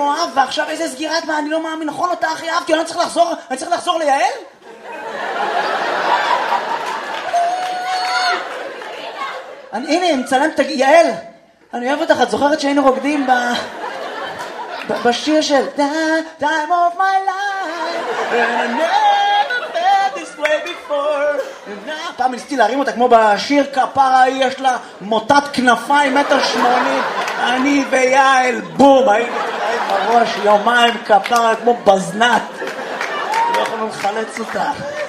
מאוהב, ועכשיו איזה סגירת מה, אני לא מאמין, נכון אותה הכי אהבתי, אני צריך לחזור ליעל? הנה, מצלם, יעל, אני אוהב אותך, את זוכרת שהיינו רוקדים בשיר של Time of my life and I never felt this way before. פעם ניסיתי להרים אותה כמו בשיר כפרה, יש לה מוטת כנפיים 1.80 מטר, אני ויעל בום, היינו בראש יומיים כפרה כמו בזנת, לא יכולנו לחלץ אותה.